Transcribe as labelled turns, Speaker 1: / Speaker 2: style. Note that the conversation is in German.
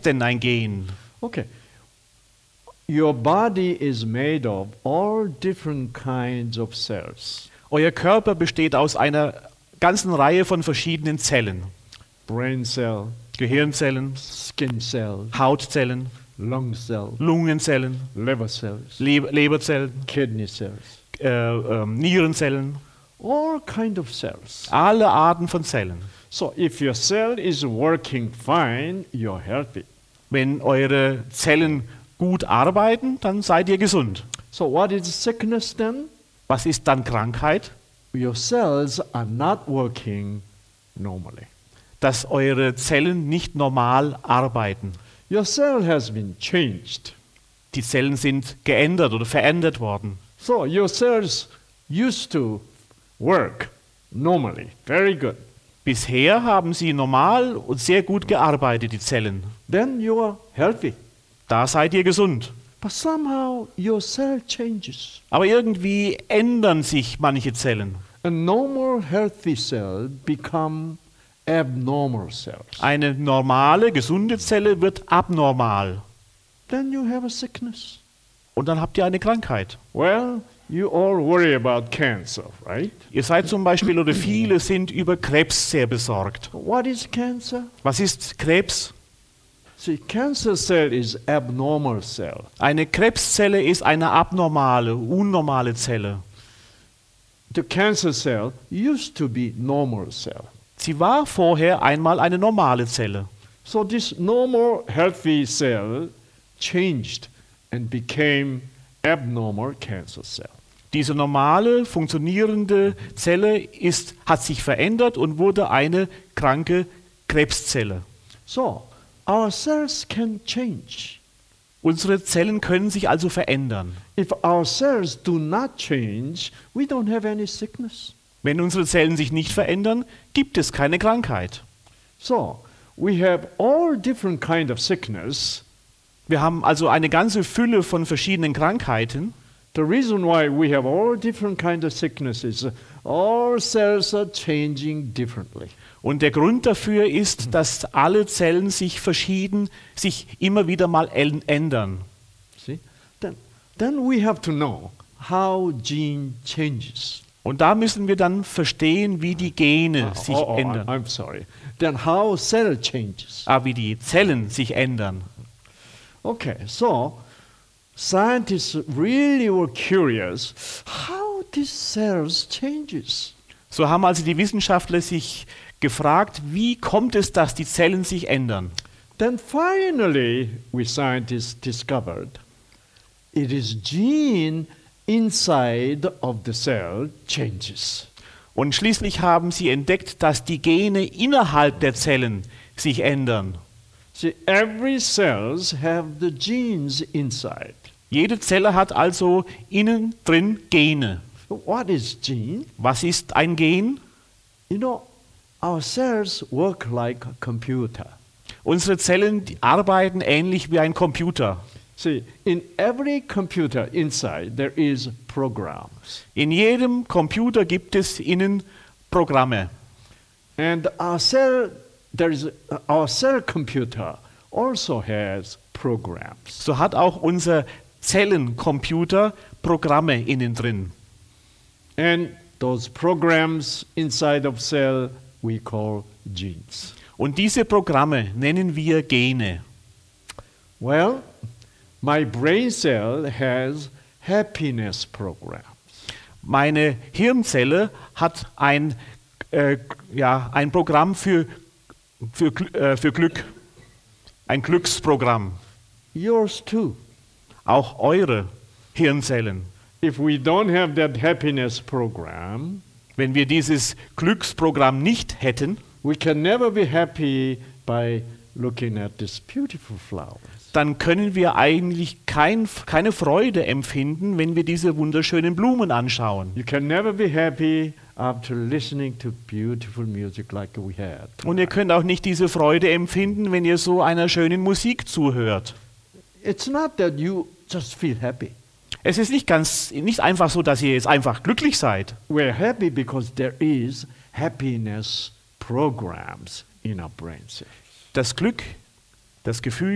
Speaker 1: denn ein Gen?
Speaker 2: Okay. Your body is made of all different kinds of cells.
Speaker 1: Euer Körper besteht aus einer ganzen Reihe von verschiedenen Zellen.
Speaker 2: Brain cell,
Speaker 1: Gehirnzellen,
Speaker 2: skin cells,
Speaker 1: Hautzellen,
Speaker 2: lung cells,
Speaker 1: Lungenzellen,
Speaker 2: liver cells,
Speaker 1: Leberzellen,
Speaker 2: kidney cells.
Speaker 1: Nierenzellen,
Speaker 2: All kind of cells.
Speaker 1: alle Arten von Zellen.
Speaker 2: So if your cell is working fine, you're healthy.
Speaker 1: Wenn eure Zellen gut arbeiten, dann seid ihr gesund.
Speaker 2: So what is sickness then?
Speaker 1: Was ist dann Krankheit?
Speaker 2: Your cells are not working normally.
Speaker 1: Dass eure Zellen nicht normal arbeiten.
Speaker 2: Your cell has been changed.
Speaker 1: Die Zellen sind geändert oder verändert worden.
Speaker 2: So your cells used to work normally, very good.
Speaker 1: Bisher haben sie normal und sehr gut gearbeitet, die Zellen.
Speaker 2: Then you are healthy.
Speaker 1: Da seid ihr gesund.
Speaker 2: But somehow your cell changes.
Speaker 1: Aber irgendwie ändern sich manche Zellen.
Speaker 2: A normal healthy cell become abnormal cells.
Speaker 1: Eine normale, gesunde Zelle wird abnormal.
Speaker 2: Then you have a sickness.
Speaker 1: Und dann habt ihr eine Krankheit.
Speaker 2: Well, you all worry about cancer, right?
Speaker 1: Ihr seid zum Beispiel, oder viele sind über Krebs sehr besorgt.
Speaker 2: What is cancer?
Speaker 1: Was ist Krebs?
Speaker 2: See, cancer cell is abnormal cell.
Speaker 1: Eine Krebszelle ist eine abnormale, unnormale Zelle.
Speaker 2: The cancer cell used to be normal cell.
Speaker 1: Sie war vorher einmal eine normale Zelle.
Speaker 2: So this normal healthy cell changed and became abnormal cancer cell.
Speaker 1: Diese normale, funktionierende Zelle hat sich verändert und wurde eine kranke Krebszelle.
Speaker 2: So our cells can change.
Speaker 1: Unsere Zellen können sich also verändern.
Speaker 2: If our cells do not change, we don't have any sickness.
Speaker 1: Wenn unsere Zellen sich nicht verändern, gibt es keine Krankheit.
Speaker 2: So we have all different kind of sickness.
Speaker 1: Wir haben also eine ganze Fülle von verschiedenen Krankheiten.
Speaker 2: The reason why we have all different kind of sickness is all cells are changing differently.
Speaker 1: Und der Grund dafür ist, dass alle Zellen sich immer wieder mal ändern.
Speaker 2: See? Then we have to know how gene changes.
Speaker 1: Und da müssen wir dann verstehen, wie die Gene sich ändern.
Speaker 2: I'm sorry. Then how cell changes.
Speaker 1: Wie die Zellen sich ändern.
Speaker 2: Okay, so scientists really were curious how these cells changes.
Speaker 1: So haben also die Wissenschaftler sich gefragt, wie kommt es, dass die Zellen sich ändern?
Speaker 2: Then finally we scientists discovered it is gene inside of the cell changes.
Speaker 1: Und schließlich haben sie entdeckt, dass die Gene innerhalb der Zellen sich ändern.
Speaker 2: See, every cells have the genes inside.
Speaker 1: Jede Zelle hat also innen drin Gene.
Speaker 2: What is gene?
Speaker 1: Was ist ein Gen?
Speaker 2: You know, our cells work like a computer.
Speaker 1: Unsere Zellen arbeiten ähnlich wie ein Computer.
Speaker 2: See, in every computer inside there is programs.
Speaker 1: In jedem Computer gibt es innen Programme.
Speaker 2: And our cell computer also has programs.
Speaker 1: So hat auch unser Zellencomputer Programme innen drin.
Speaker 2: And those programs inside of cell we call genes.
Speaker 1: Und diese Programme nennen wir Gene.
Speaker 2: Well, my brain cell has happiness programs.
Speaker 1: Meine Hirnzelle hat ein Programm für Glück, ein Glücksprogramm.
Speaker 2: Yours too.
Speaker 1: Auch eure Hirnzellen.
Speaker 2: If we don't have that happiness program,
Speaker 1: wenn wir dieses Glücksprogramm nicht hätten,
Speaker 2: we can never be happy by looking at these beautiful flowers.
Speaker 1: Dann können wir eigentlich keine Freude empfinden, wenn wir diese wunderschönen Blumen anschauen.
Speaker 2: You can never be happy after listening to beautiful music like we had.
Speaker 1: Und ihr könnt auch nicht diese Freude empfinden, wenn ihr so einer schönen Musik zuhört.
Speaker 2: It's not that you just feel happy.
Speaker 1: Es ist nicht einfach so, dass ihr jetzt einfach glücklich seid.
Speaker 2: We're happy because there is happiness programs in our brain cells.
Speaker 1: Das Glück, das Gefühl